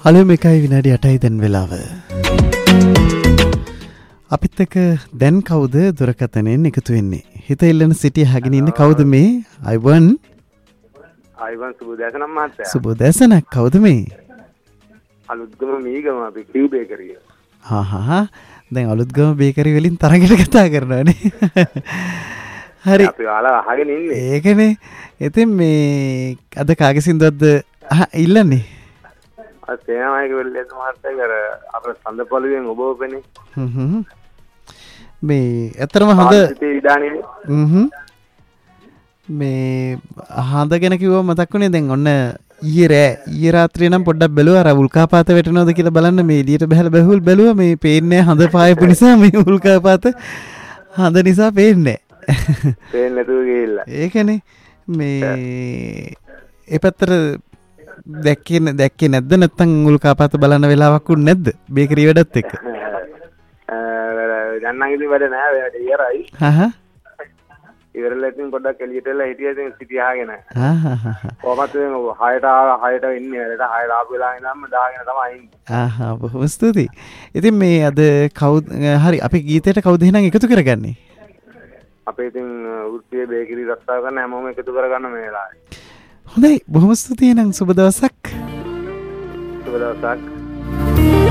අලුයම 1:08 දැන් වෙලාව. අපිත් එක්ක දැන් කවුද දුරකථනයෙන් එකතු වෙන්නේ? හිත ඉල්ලන සිටිය හගෙන ඉන්න කවුද මේ? අයිවන් සුබෝදෑසනක් මහත්තයා. සුබෝදෑසනක්. කවුද මේ? අලුත්ගම මීගම අපි කිව් බේකරිය. දැන් අලුත්ගම බේකරි වලින් තරගට කතා කරනවානේ. හරි. අපි ඔයාලා අහගෙන ඉන්නේ. ඒකනේ. ඉතින් මේ අද කාගේ සින්දුවක්ද ඉල්ලන්නේ? සේනානායක වෙල්ලේත් මහත්තයා කර අපේ සඳපොළුවෙන් ඔබ ඔපෙනේ. මේ ඇත්තටම හොඳ මේ හඳ ගැන කිව්ව මතක් වුණේ දැන් ඔන්න ඊයේ රාත්‍රියේ නම් පොඩ්ඩක් බැලුවා අර උල්කාපාත වැටෙනවද කියලා බලන්න මේ එළියට බැලුවා මේ පේන්නේ හඳ පායපු නිසා මේ උල්කාපාත හඳ නිසා පේන්නේ නැතුව ගිහිල්ලා. ඒකනේ මේ ඒ පැත්තට දැක්කේ නැද්ද නැත්නම් උල්කාපාත බලන්න වෙලාවක් උන්නේ නැද්ද බේකරි වැඩත් එක්ක? යන්නම් ඉතින් වැඩ නෑ වැඩ ඉවරයි. ඉවරලා ඉතින් පොඩ්ඩක් එළියට එලා හිටියා ඉතින් සිටියාගෙන. කොහොමද මේ 6ට ඉන්නේ වැඩට 6ට ආපු වෙලාවෙ නම් දාගෙන තමයි ඉන්නේ. බොහොම ස්තුතියි. ඉතින් මේ අද කවුද හරි අපි ගීතයට කවුද එහෙනම් එකතු කරගන්නේ? අපේ ඉතින් වෘත්තීය බේකරි රස්සා කරන හැමෝම එකතු කරගන්න මේ වෙලාවේ. හොඳයි බොහොම ස්තුතියි නම් සුබ දවසක්. සුබ දවසක්.